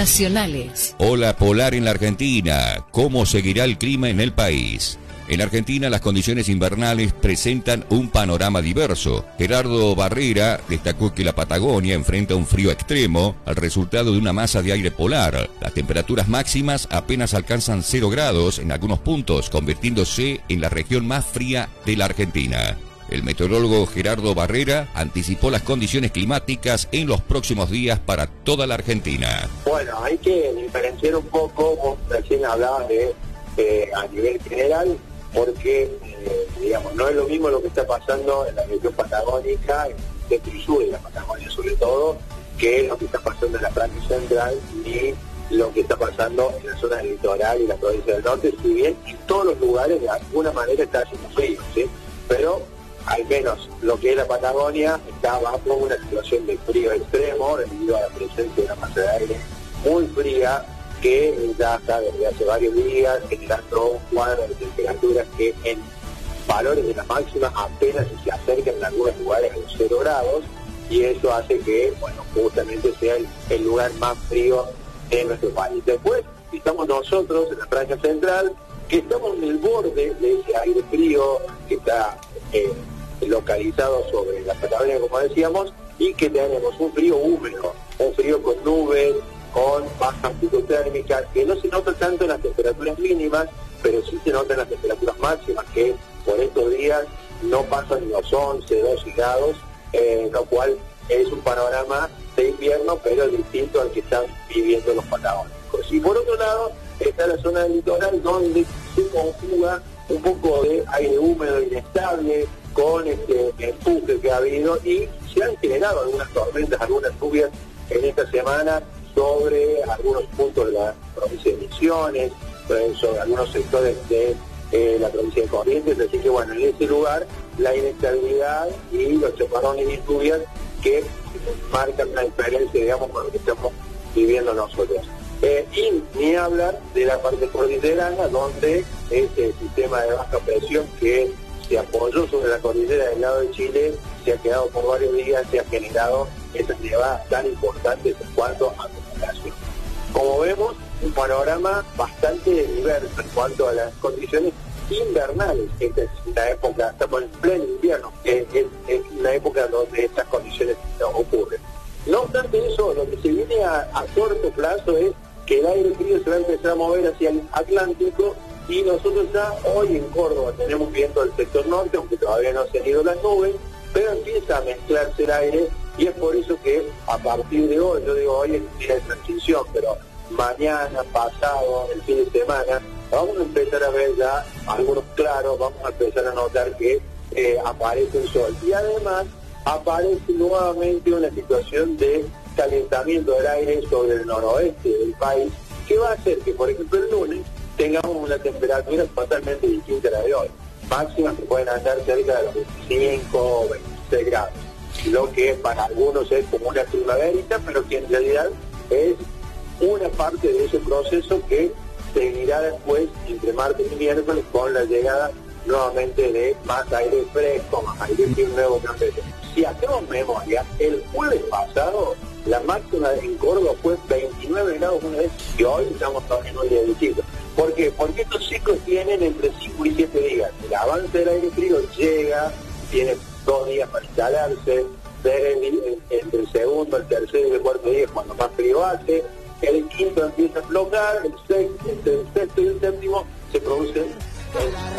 nacionales. Ola polar en la Argentina. ¿Cómo seguirá el clima en el país? En Argentina las condiciones invernales presentan un panorama diverso. Gerardo Barrera destacó que la Patagonia enfrenta un frío extremo al resultado de una masa de aire polar. Las temperaturas máximas apenas alcanzan 0 grados en algunos puntos, convirtiéndose en la región más fría de la Argentina. El meteorólogo Gerardo Barrera anticipó las condiciones climáticas en los próximos días para toda la Argentina. Bueno, hay que diferenciar un poco, vos recién hablabas de a nivel general, porque digamos, no es lo mismo lo que está pasando en la región patagónica, en el centro y sur de la Patagonia sobre todo, que lo que está pasando en la franja central y lo que está pasando en la zona del litoral y la provincia del norte, si bien en todos los lugares de alguna manera está haciendo frío, ¿sí? Pero al menos lo que es la Patagonia está bajo una situación de frío extremo debido a la presencia de una masa de aire muy fría que ya está desde hace varios días generando un cuadro de temperaturas que en valores de las máximas apenas se acercan en algunos lugares a los 0 grados, y eso hace que, bueno, justamente sea el lugar más frío de nuestro país. Después estamos nosotros en la franja central, que estamos en el borde de ese aire frío que está localizado sobre la Patagonia, como decíamos, y que tenemos un frío húmedo, un frío con nubes, con baja amplitud térmica, que no se nota tanto en las temperaturas mínimas, pero sí se nota en las temperaturas máximas, que por estos días no pasan los 11, 12 grados, lo cual es un panorama de invierno, pero distinto al que están viviendo los patagónicos. Y por otro lado, está la zona del litoral, donde se conjuga un poco de aire húmedo inestable, con este empuje que ha habido, y se han generado algunas tormentas, algunas lluvias en esta semana sobre algunos puntos de la provincia de Misiones, sobre algunos sectores de la provincia de Corrientes, así que bueno, en ese lugar la inestabilidad y los chaparrones y lluvias que marcan una diferencia, digamos, con lo que estamos viviendo nosotros. Y ni hablar de la parte cordillerana, donde este sistema de baja presión que se apoyó sobre la cordillera del lado de Chile se ha quedado por varios días, se ha generado esas nevadas tan importantes en cuanto a acumulación. Como vemos, un panorama bastante diverso en cuanto a las condiciones invernales. Esta es una época, estamos en pleno invierno, es una época donde estas condiciones ocurren. No obstante eso, lo que se viene a corto plazo es que el aire frío se va a empezar a mover hacia el Atlántico, y nosotros ya hoy en Córdoba tenemos viento del sector norte, aunque todavía no se han ido las nubes, pero empieza a mezclarse el aire, y es por eso que a partir de hoy, yo digo hoy es un día de transición, pero mañana, pasado, el fin de semana, vamos a empezar a ver ya algunos claros, vamos a empezar a notar que aparece el sol, y además aparece nuevamente una situación de calentamiento del aire sobre el noroeste del país, que va a hacer que, por ejemplo, el lunes tengamos una temperatura totalmente distinta a la de hoy. Máximas que pueden andar cerca de los 25 o 26 grados, lo que para algunos es como una primaverita, pero que en realidad es una parte de ese proceso que seguirá después entre martes y miércoles con la llegada nuevamente de más aire fresco, más aire frío nuevo. Si hacemos memoria, el jueves pasado la máxima en Córdoba fue 29 grados una vez, y hoy estamos en un día distinto. ¿Por qué? Porque estos ciclos tienen entre 5 y 7 días. El avance del aire frío llega, tiene 2 días para instalarse, entre el segundo, el tercer y el cuarto día es cuando más frío hace, el quinto empieza a aflojar, el sexto y el séptimo se produce